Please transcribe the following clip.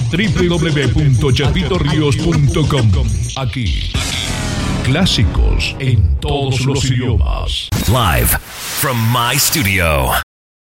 www.chepitorios.com. Aquí, clásicos en todos los idiomas. Live from my studio.